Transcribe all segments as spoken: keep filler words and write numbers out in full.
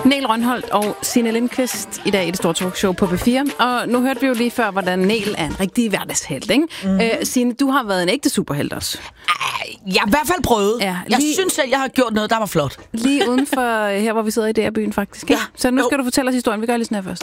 Niel Rønholt og Signe Lindqvist i dag i det store talkshow på B fire. Og nu hørte vi jo lige før, hvordan Niel er en rigtig hverdagshelt, ikke? Mm. Øh, Signe, du har været en ægte superhelt også. Jeg har i hvert fald prøvet. Ja, lige... lige... Jeg synes selv, jeg har gjort noget, der var flot. Lige uden for her, hvor vi sidder i D R-byen, faktisk. Ja. Så nu skal jo. du fortælle os historien. Vi gør lige sådan her først.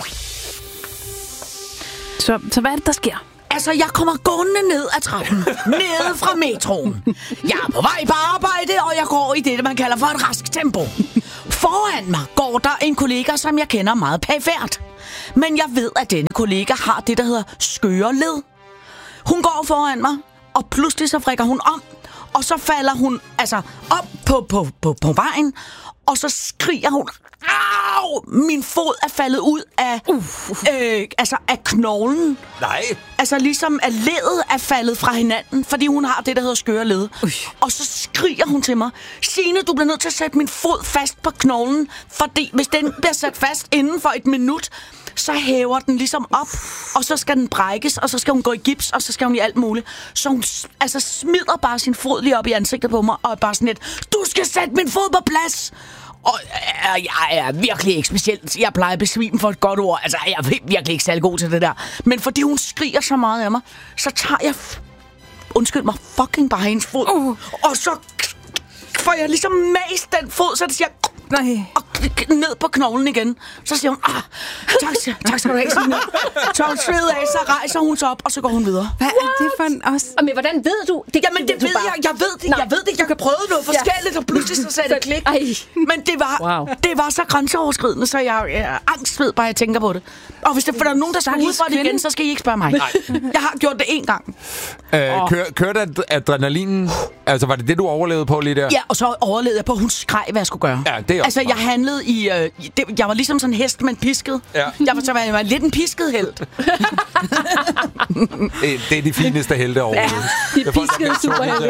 Så, så hvad er det, der sker? Altså, jeg kommer gående ned ad trappen. Nede fra metroen. Jeg er på vej på arbejde, og jeg går i det, man kalder for et rask tempo. Foran mig går der en kollega, som jeg kender meget perifert. Men jeg ved, at denne kollega har det, der hedder skøre led. Hun går foran mig, og pludselig så frikker hun om. Og så falder hun altså op på, på, på, på vejen, og så skriger hun, au, min fod er faldet ud af, uh, øh, altså af knoglen. Nej. Altså ligesom at leddet er faldet fra hinanden, fordi hun har det, der hedder skøre led. Uh. Og så skriger hun til mig, Signe, du bliver nødt til at sætte min fod fast på knoglen, fordi hvis den bliver sat fast inden for et minut, så hæver den ligesom op, og så skal den brækkes, og så skal hun gå i gips, og så skal hun i alt muligt. Så hun altså smider bare sin fod lige op i ansigtet på mig, og er bare sådan lidt, du skal sætte min fod på plads! Og øh, jeg er virkelig ikke specielt. Jeg plejer at besvime for et godt ord. Altså, jeg er virkelig ikke særlig god til det der. Men fordi hun skriger så meget af mig, så tager jeg, f- undskyld mig, fucking bare hendes fod. Uh. Og så får jeg ligesom mast den fod, så det siger... Nej. Og ned på knoglen igen. Så siger hun, ah, tak, tak skal du have, Signe. Så hun sveder af, så rejser hun sig op, og så går hun videre. Hvad er det for en også? Men hvordan ved du? Det, Jamen, det ved bare... jeg. Jeg ved det. Nej. Jeg ved det. Jeg kan prøve noget forskelligt, og pludselig så sagde det klik. Ej. Men det var, wow. det var så grænseoverskridende, så jeg er angst ved bare, jeg tænker på det. Og hvis der er nogen, der skal ud fra det igen, så skal I ikke spørge mig. Nej. Jeg har gjort det én gang. Øh, oh. kør, kørte ad- adrenalinen? Altså, var det det, du overlevede på lige der? Ja, og så overlevede jeg på, at hun skreg, hvad jeg skulle gøre. Ja, det er altså, jeg handlede i... Øh, det, jeg var ligesom sådan en hest, men pisket. Ja. Jeg var så jeg var lidt en pisket helt. det, det er de fineste helte overhovedet. Ja, de piskede superhelte.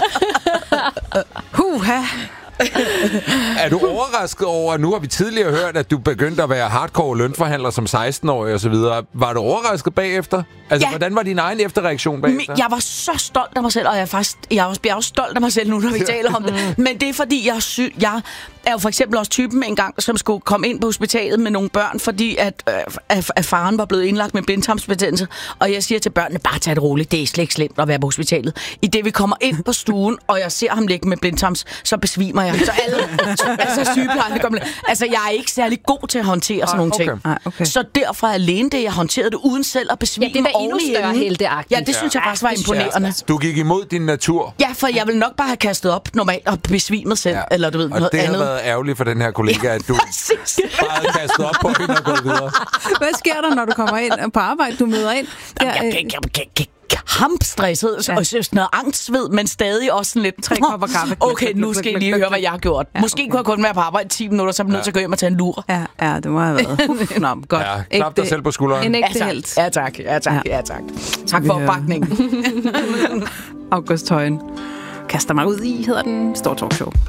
Huha. Er du overrasket over, at nu har vi tidligere hørt, at du begyndte at være hardcore lønforhandler som seksten-årig og så videre. Var du overrasket bagefter? Altså, ja. Hvordan var din egen efterreaktion bagefter? Jeg var så stolt af mig selv, og jeg er faktisk jeg er også, jeg er også stolt af mig selv nu, når vi taler om det. Men det er fordi, jeg, sy- jeg er jo for eksempel også typen en gang, som skulle komme ind på hospitalet med nogle børn, fordi at, øh, at, at faren var blevet indlagt med blindtarmsbetændelse. Og jeg siger til børnene, bare tag det roligt, det er slet ikke slemt at være på hospitalet. I det vi kommer ind på stuen, og jeg ser ham ligge med blindtarms, så besvimer jeg. Så alle, altså sygeplejen, kommer. Altså, jeg er ikke særlig god til at håndtere sådan nogle okay. ting. Ah, okay. Så derfor alene det, jeg hånderede det uden selv at besvime. Ja, det var endnu større helteagtigt. Ja, det synes jeg faktisk var imponerende. Du gik imod din natur. Ja, for jeg ville nok bare have kastet op normalt og besvimet selv, ja. Eller du ved, og noget det andet. har været ærgerligt for den her kollega, ja, at du bare havde kastet op på hende og gået videre. Hvad sker der, når du kommer ind på arbejde, du møder ind? Jamen, jeg, jeg, jeg, jeg, jeg, hampstresset, ja. Og sådan noget angstved, men stadig også sådan lidt... Tre kopper kaffe. Okay, nu skal I lige høre, hvad jeg har gjort. Ja, Måske okay. kunne jeg kun være på arbejde i ti minutter, så er jeg nødt til at gå hjem og tage en lur. Ja, ja, det må have været. Nå, godt. Ja, klap dig selv på skulderen. En ægte ja, helt. Ja, tak. Ja, tak. Ja, tak. Tak for opbakningen. August Højen kaster mig ud i, hedder den Stor Talkshow.